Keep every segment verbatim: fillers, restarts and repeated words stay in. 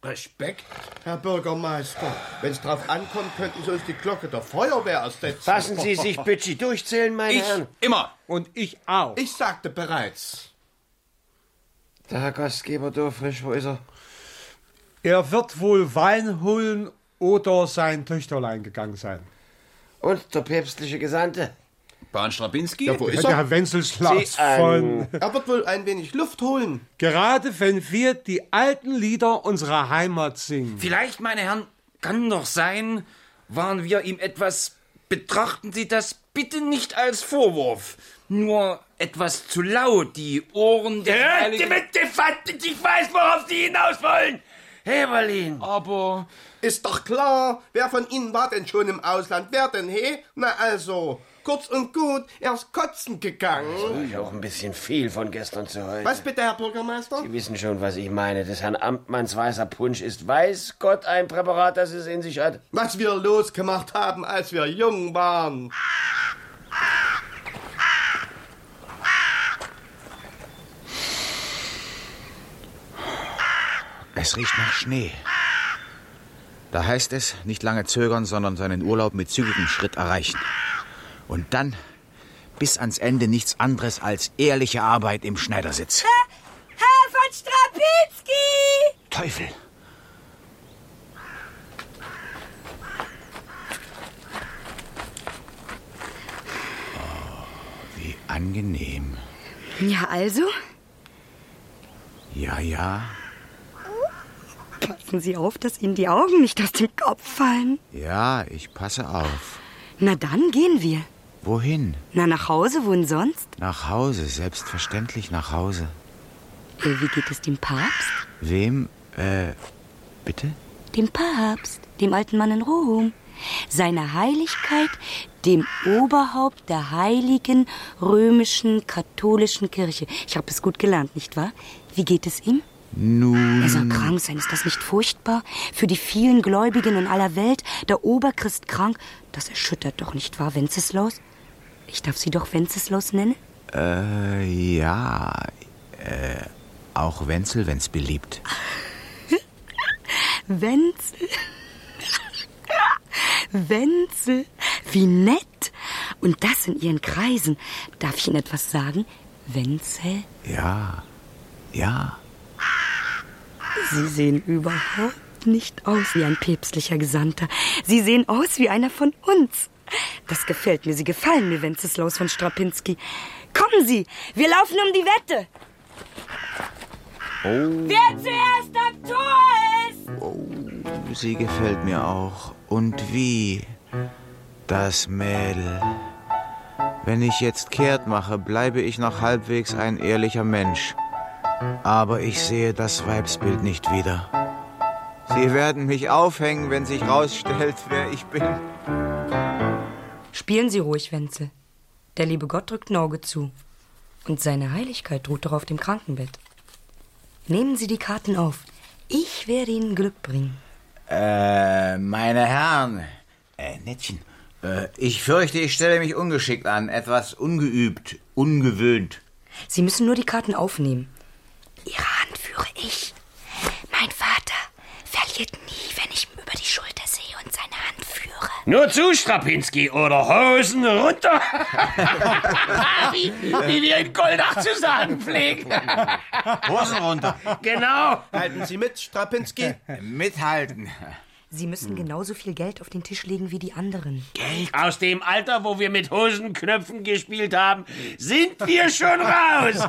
Respekt, Herr Bürgermeister. Wenn es drauf ankommt, könnten Sie uns die Glocke der Feuerwehr ersetzen. Lassen Sie sich bitte durchzählen, meine ich Herren. Immer. Und ich auch. Ich sagte bereits. Der Herr Gastgeber Dorfrisch, wo ist er? Er wird wohl Wein holen oder sein Töchterlein gegangen sein. Und der päpstliche Gesandte? Bahn Strapinski? Ja, wo ist Der er? Herr Wenzelslaus Sie, ähm, von... Er wird wohl ein wenig Luft holen. Gerade wenn wir die alten Lieder unserer Heimat singen. Vielleicht, meine Herren, kann doch sein, waren wir ihm etwas... Betrachten Sie das bitte nicht als Vorwurf. Nur etwas zu laut, die Ohren der Heiligen... Ich weiß, worauf Sie hinaus wollen. Heberlin. Aber... Ist doch klar, wer von Ihnen war denn schon im Ausland? Wer denn, he? Na also, kurz und gut, er ist kotzen gegangen. Das war ich auch ein bisschen viel von gestern zu heute. Was bitte, Herr Bürgermeister? Sie wissen schon, was ich meine. Des Herrn Amtmanns weißer Punsch ist, weiß Gott, ein Präparat, das es in sich hat. Was wir losgemacht haben, als wir jung waren. Es riecht nach Schnee. Da heißt es, nicht lange zögern, sondern seinen Urlaub mit zügigem Schritt erreichen. Und dann bis ans Ende nichts anderes als ehrliche Arbeit im Schneidersitz. Herr, Herr von Strapinski! Teufel! Oh, wie angenehm. Ja, also? Ja, ja. Passen Sie auf, dass Ihnen die Augen nicht aus dem Kopf fallen. Ja, ich passe auf. Na dann gehen wir. Wohin? Na, nach Hause, wohin sonst? Nach Hause, selbstverständlich nach Hause. Äh, wie geht es dem Papst? Wem, äh, bitte? Dem Papst, dem alten Mann in Rom. Seiner Heiligkeit, dem Oberhaupt der heiligen römischen katholischen Kirche. Ich habe es gut gelernt, nicht wahr? Wie geht es ihm? Nun... Er soll krank sein, ist das nicht furchtbar? Für die vielen Gläubigen in aller Welt, der Oberchrist krank, das erschüttert doch, nicht wahr, Wenceslaus? Ich darf Sie doch Wenceslaus nennen? Äh, ja, äh, auch Wenzel, wenn's beliebt. Wenzel? Wenzel, wie nett. Und das in Ihren Kreisen. Darf ich Ihnen etwas sagen? Wenzel? Ja, ja. Sie sehen überhaupt nicht aus wie ein päpstlicher Gesandter. Sie sehen aus wie einer von uns. Das gefällt mir. Sie gefallen mir, Wenceslaus von Strapinski. Kommen Sie, wir laufen um die Wette. Oh. Wer zuerst am Tor ist! Oh, sie gefällt mir auch. Und wie? Das Mädel. Wenn ich jetzt kehrt mache, bleibe ich noch halbwegs ein ehrlicher Mensch. Aber ich sehe das Weibsbild nicht wieder. Sie werden mich aufhängen, wenn sich rausstellt, wer ich bin. Spielen Sie ruhig, Wenzel. Der liebe Gott drückt ein Auge zu. Und seine Heiligkeit ruht doch auf dem Krankenbett. Nehmen Sie die Karten auf. Ich werde Ihnen Glück bringen. Äh, meine Herren, äh, Nettchen, äh, ich fürchte, ich stelle mich ungeschickt an, etwas ungeübt, ungewöhnt. Sie müssen nur die Karten aufnehmen. Ihre Hand führe ich. Mein Vater verliert nie, wenn ich ihm über die Schulter sehe und seine Hand führe. Nur zu, Strapinski, oder Hosen runter. wie, wie wir in Goldach zu sagen pflegen. Hosen runter. Genau. Halten Sie mit, Strapinski? Mithalten. Sie müssen genauso viel Geld auf den Tisch legen wie die anderen. Geld? Aus dem Alter, wo wir mit Hosenknöpfen gespielt haben, sind wir schon raus.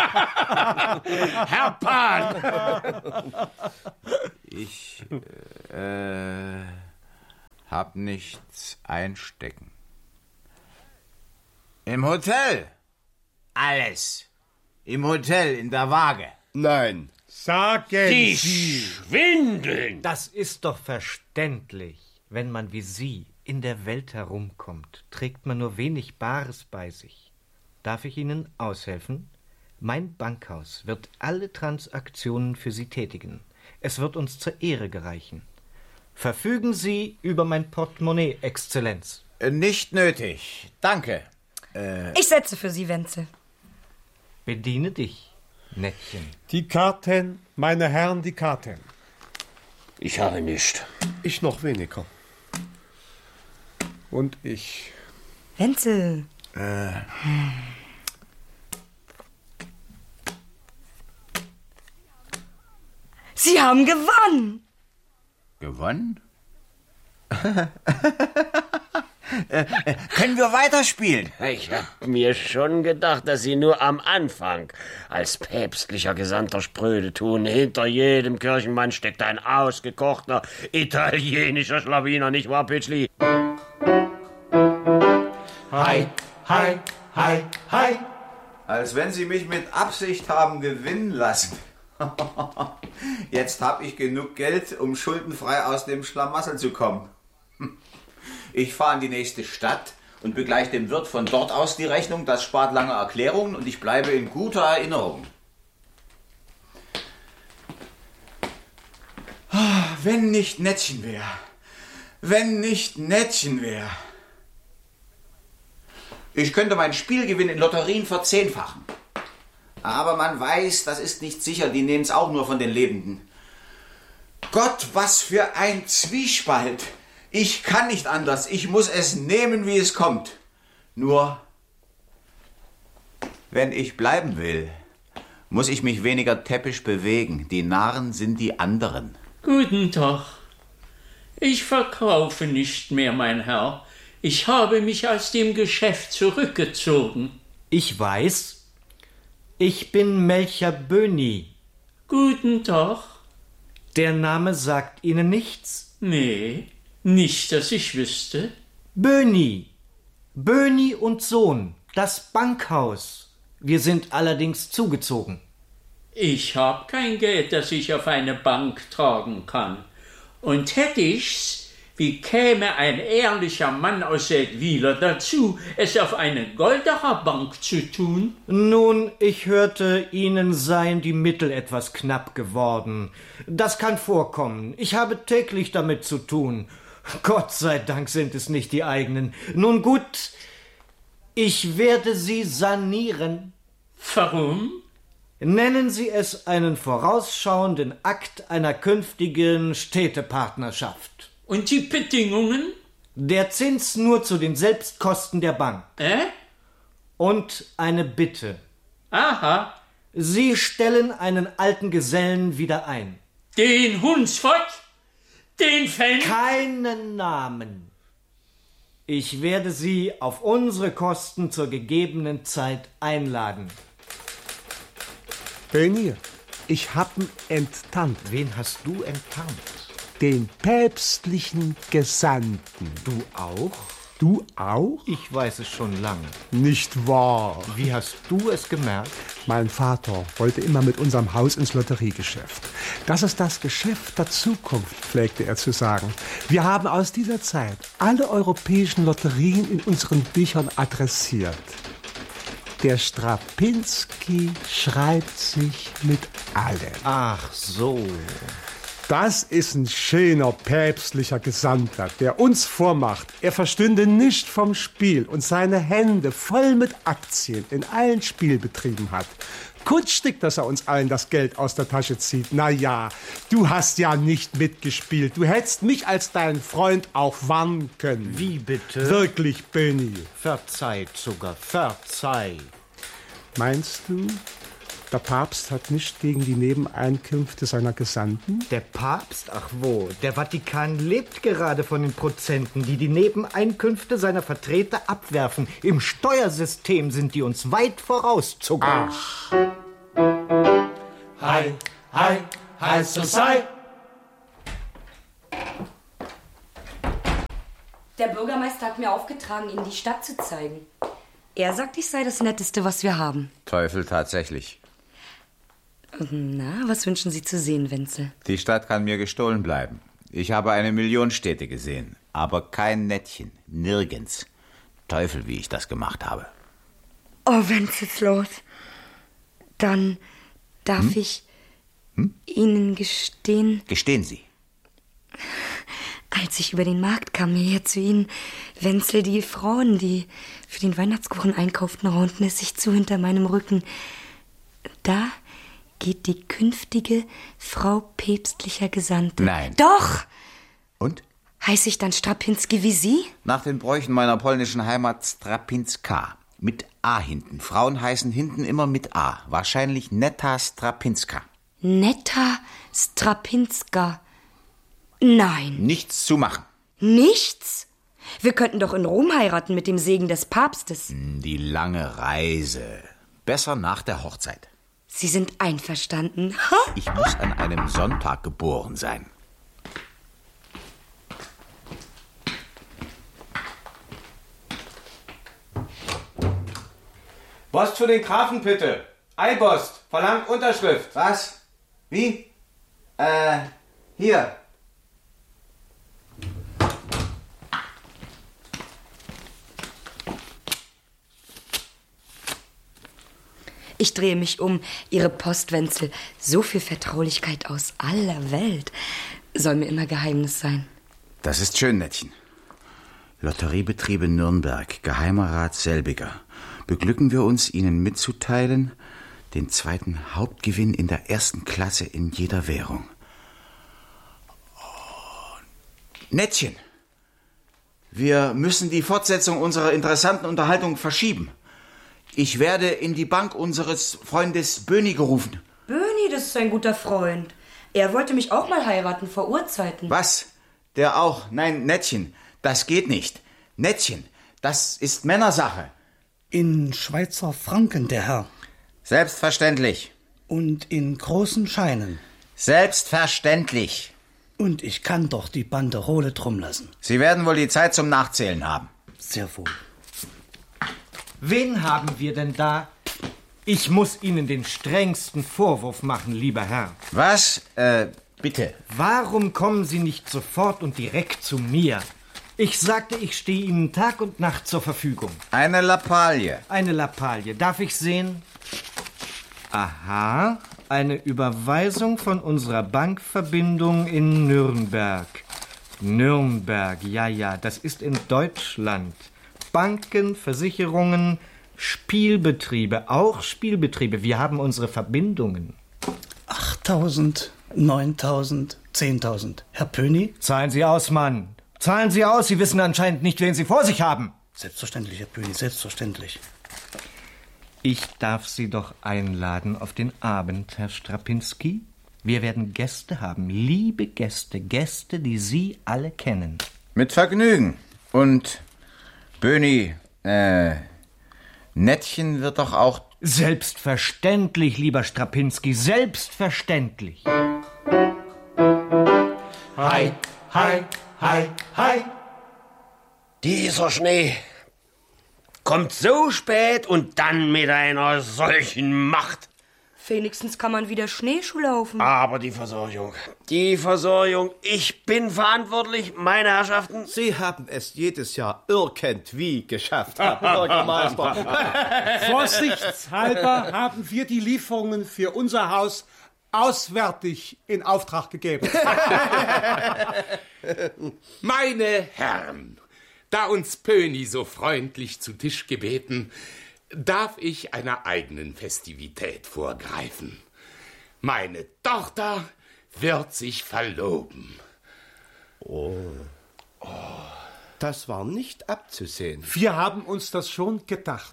Herr Pan. Ich, äh, hab nichts einstecken. Im Hotel. Alles. Im Hotel, in der Waage. Nein. Sagen Die Sie. schwindeln. Das ist doch verständlich. Wenn man wie Sie in der Welt herumkommt, trägt man nur wenig Bares bei sich. Darf ich Ihnen aushelfen? Mein Bankhaus wird alle Transaktionen für Sie tätigen. Es wird uns zur Ehre gereichen. Verfügen Sie über mein Portemonnaie, Exzellenz. Äh, nicht nötig. Danke. Äh, Ich setze für Sie, Wenzel. Bediene dich, Nettchen. Die Karten, meine Herren, die Karten. Ich habe nicht. Ich noch weniger. Und ich. Wenzel. Äh. Sie haben gewonnen. Gewonnen? äh, äh, können wir weiterspielen? Ich hab mir schon gedacht, dass Sie nur am Anfang als päpstlicher Gesandter spröde tun. Hinter jedem Kirchenmann steckt ein ausgekochter italienischer Schlawiner, nicht wahr, Pitschli? Hi, hi, hi, hi. Als wenn Sie mich mit Absicht haben gewinnen lassen. Jetzt habe ich genug Geld, um schuldenfrei aus dem Schlamassel zu kommen. Ich fahre in die nächste Stadt und begleiche dem Wirt von dort aus die Rechnung. Das spart lange Erklärungen und ich bleibe in guter Erinnerung. Wenn nicht Nettchen wäre. Wenn nicht Nettchen wäre. Ich könnte meinen Spielgewinn in Lotterien verzehnfachen. Aber man weiß, das ist nicht sicher. Die nehmen es auch nur von den Lebenden. Gott, was für ein Zwiespalt. Ich kann nicht anders. Ich muss es nehmen, wie es kommt. Nur, wenn ich bleiben will, muss ich mich weniger täppisch bewegen. Die Narren sind die anderen. Guten Tag. Ich verkaufe nicht mehr, mein Herr. Ich habe mich aus dem Geschäft zurückgezogen. Ich weiß. Ich bin Melcher Böhni. Guten Tag. Der Name sagt Ihnen nichts? Nee, nicht, dass ich wüsste. Böhni. Böhni und Sohn. Das Bankhaus. Wir sind allerdings zugezogen. Ich habe kein Geld, das ich auf eine Bank tragen kann. Und hätte ich's, wie käme ein ehrlicher Mann aus Seldwyla dazu, es auf eine Goldacher Bank zu tun? Nun, ich hörte, Ihnen seien die Mittel etwas knapp geworden. Das kann vorkommen. Ich habe täglich damit zu tun. Gott sei Dank sind es nicht die eigenen. Nun gut, ich werde Sie sanieren. Warum? Nennen Sie es einen vorausschauenden Akt einer künftigen Städtepartnerschaft. Und die Bedingungen? Der Zins nur zu den Selbstkosten der Bank. Äh? Und eine Bitte. Aha. Sie stellen einen alten Gesellen wieder ein. Den Hunsfott? Den Fan? Keinen Namen. Ich werde Sie auf unsere Kosten zur gegebenen Zeit einladen. Böhni, ich hab'n enttarnt. Wen hast du enttarnt? Den päpstlichen Gesandten. Du auch? Du auch? Ich weiß es schon lange. Nicht wahr? Wie hast du es gemerkt? Mein Vater wollte immer mit unserem Haus ins Lotteriegeschäft. Das ist das Geschäft der Zukunft, pflegte er zu sagen. Wir haben aus dieser Zeit alle europäischen Lotterien in unseren Büchern adressiert. Der Strapinski schreibt sich mit allen. Ach so. Das ist ein schöner päpstlicher Gesandter, der uns vormacht, er verstünde nicht vom Spiel und seine Hände voll mit Aktien in allen Spielbetrieben hat. Kunststück, dass er uns allen das Geld aus der Tasche zieht. Na ja, du hast ja nicht mitgespielt. Du hättest mich als deinen Freund auch warnen können. Wie bitte? Wirklich, Böhni. Verzeiht sogar, verzeiht. Meinst du, der Papst hat nicht gegen die Nebeneinkünfte seiner Gesandten? Der Papst? Ach wo, der Vatikan lebt gerade von den Prozenten, die die Nebeneinkünfte seiner Vertreter abwerfen. Im Steuersystem sind die uns weit voraus, Zucker. Ach. Hi, hi, hi, so sei. Der Bürgermeister hat mir aufgetragen, Ihnen die Stadt zu zeigen. Er sagt, ich sei das Netteste, was wir haben. Teufel, tatsächlich. Na, was wünschen Sie zu sehen, Wenzel? Die Stadt kann mir gestohlen bleiben. Ich habe eine Million Städte gesehen, aber kein Nettchen, nirgends. Teufel, wie ich das gemacht habe. Oh, Wenzelslaus. Dann darf hm? ich hm? Ihnen gestehen... Gestehen Sie. Als ich über den Markt kam, hierher zu Ihnen, Wenzel, die Frauen, die für den Weihnachtskuchen einkauften, raunten es sich zu hinter meinem Rücken. Da geht die künftige Frau päpstlicher Gesandte. Nein. Doch! Und? Heiße ich dann Strapinski wie Sie? Nach den Bräuchen meiner polnischen Heimat Strapinska. Mit A hinten. Frauen heißen hinten immer mit A. Wahrscheinlich Netta Strapinska. Netta Strapinska. Nein. Nichts zu machen. Nichts? Wir könnten doch in Rom heiraten mit dem Segen des Papstes. Die lange Reise. Besser nach der Hochzeit. Sie sind einverstanden? Ich muss an einem Sonntag geboren sein. Post für den Grafen, bitte. Eipost, verlangt Unterschrift. Was? Wie? Äh, hier. Ich drehe mich um. Ihre Postwenzel. So viel Vertraulichkeit aus aller Welt. Soll mir immer Geheimnis sein. Das ist schön, Nettchen. Lotteriebetriebe Nürnberg, Geheimer Rat Selbiger. Beglücken wir uns, Ihnen mitzuteilen, den zweiten Hauptgewinn in der ersten Klasse in jeder Währung. Oh, Nettchen, wir müssen die Fortsetzung unserer interessanten Unterhaltung verschieben. Ich werde in die Bank unseres Freundes Böni gerufen. Böni, das ist ein guter Freund. Er wollte mich auch mal heiraten vor Urzeiten. Was? Der auch? Nein, Nettchen, das geht nicht. Nettchen, das ist Männersache. In Schweizer Franken, der Herr. Selbstverständlich. Und in großen Scheinen. Selbstverständlich. Und ich kann doch die Banderole drum lassen. Sie werden wohl die Zeit zum Nachzählen haben. Sehr wohl. Wen haben wir denn da? Ich muss Ihnen den strengsten Vorwurf machen, lieber Herr. Was? Äh, bitte. Warum kommen Sie nicht sofort und direkt zu mir? Ich sagte, ich stehe Ihnen Tag und Nacht zur Verfügung. Eine Lappalie. Eine Lappalie. Darf ich sehen? Aha, eine Überweisung von unserer Bankverbindung in Nürnberg. Nürnberg, ja, ja, das ist in Deutschland. Banken, Versicherungen, Spielbetriebe, auch Spielbetriebe. Wir haben unsere Verbindungen. achttausend, neuntausend, zehntausend. Herr Pöni? Zahlen Sie aus, Mann. Zahlen Sie aus. Sie wissen anscheinend nicht, wen Sie vor sich haben. Selbstverständlich, Herr Pöni, selbstverständlich. Ich darf Sie doch einladen auf den Abend, Herr Strapinski. Wir werden Gäste haben, liebe Gäste, Gäste, die Sie alle kennen. Mit Vergnügen. Und Böni, äh, Nettchen wird doch auch... Selbstverständlich, lieber Strapinski, selbstverständlich. Hi, hi, hi, hi. Dieser Schnee kommt so spät und dann mit einer solchen Macht. Wenigstens kann man wieder Schneeschuh laufen. Aber die Versorgung, die Versorgung, ich bin verantwortlich, meine Herrschaften. Sie haben es jedes Jahr irgendwie geschafft, Herr Bürgermeister. Vorsichtshalber haben wir die Lieferungen für unser Haus auswärtig in Auftrag gegeben. Meine Herren, da uns Pöni so freundlich zu Tisch gebeten, darf ich einer eigenen Festivität vorgreifen. Meine Tochter wird sich verloben. Oh. Oh. Das war nicht abzusehen. Wir haben uns das schon gedacht.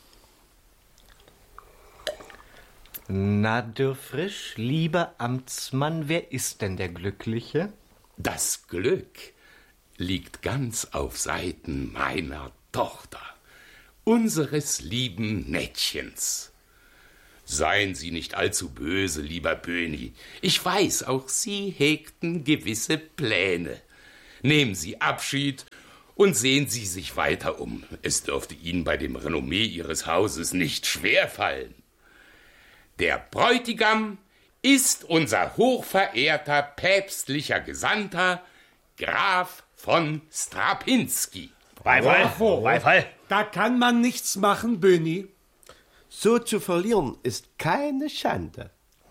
Na, du frisch, lieber Amtsmann, wer ist denn der Glückliche? Das Glück liegt ganz auf Seiten meiner Tochter, unseres lieben Nettchens. Seien Sie nicht allzu böse, lieber Böni. Ich weiß, auch Sie hegten gewisse Pläne. Nehmen Sie Abschied und sehen Sie sich weiter um. Es dürfte Ihnen bei dem Renommee Ihres Hauses nicht schwerfallen. Der Bräutigam ist unser hochverehrter päpstlicher Gesandter, Graf von Strapinski. Beifall, Beifall. Da kann man nichts machen, Böni. So zu verlieren ist keine Schande.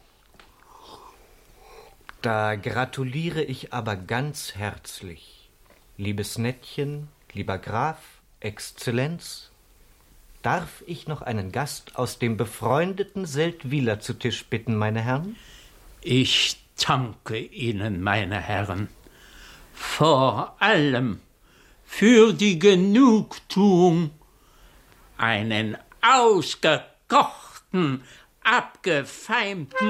Da gratuliere ich aber ganz herzlich. Liebes Nettchen, lieber Graf, Exzellenz. Darf ich noch einen Gast aus dem befreundeten Seldwyler zu Tisch bitten, meine Herren? Ich danke Ihnen, meine Herren, vor allem für die Genugtuung, einen ausgekochten, abgefeimten